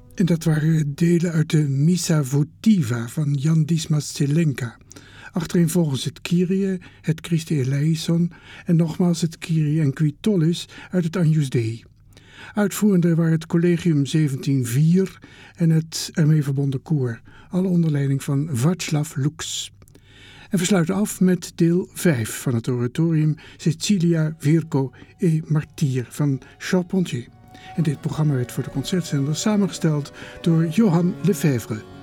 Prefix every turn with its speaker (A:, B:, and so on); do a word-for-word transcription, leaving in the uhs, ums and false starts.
A: En dat waren delen uit de Missa Votiva van Jan Dismas Zelenka. Achtereenvolgens het Kyrie, het Christe eleison en nogmaals het Kyrie en qui tollis uit het Agnus Dei. Uitvoerende waren het Collegium zeventien vier en het ermee verbonden koor, alle onder leiding van Václav Lux. En we sluiten af met deel vijf van het oratorium Cecilia, Virgo et Martyr van Charpentier. En dit programma werd voor de concertzender samengesteld door Johan Lefèvre.